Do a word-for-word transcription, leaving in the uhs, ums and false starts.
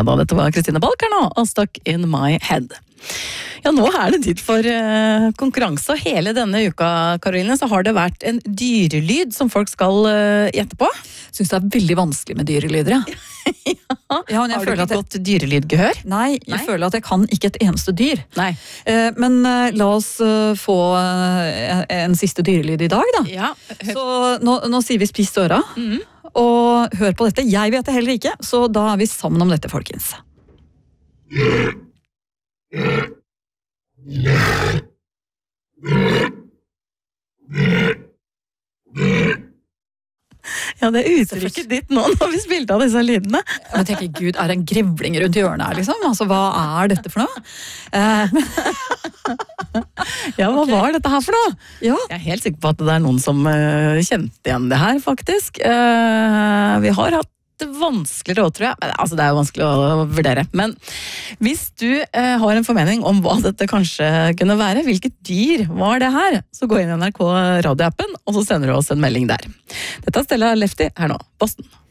fredag. Dette var Kristine Balk her nå, og Stuck in my head. Ja, nå er det tid for uh, konkurranse, og hele denne uka, Karoline, så har det vært en dyrelyd som folk skal uh, gjette på. Synes det er veldig vanskelig med dyrelyder, ja. ja. ja men jeg har du føler ikke at jeg... godt dyrelydgehør? Nei, jeg Nei? føler at jeg kan ikke et eneste dyr. Nei. Uh, men uh, la oss uh, få uh, en siste dyrelyd i dag, da. Ja. Så nå, nå sier vi spiss øra, mm. og hør på dette. Jeg vet det heller ikke, så da er vi sammen om dette, folkens. Ja, det er uttrykket ditt nå når vi spilte av disse lydene. Jeg tenker, Gud, er det en grevling rundt hjørnet her, liksom? Altså, hva er dette for noe? Eh. ja, hva okay. var dette her for noe? Ja. Jeg er helt sikker på at det er noen som uh, kjente igjen det her, faktisk. Uh, vi har hatt det vanskeligere også, tror jeg. Men, altså, det er jo vanskelig å vurdere. Men hvis du eh, har en formening om hva dette kanskje kunne være, hvilket dyr var det her, så gå inn i N R K radioappen, og så sender du oss en melding der. Dette er Stella Lefty her nå, Boston.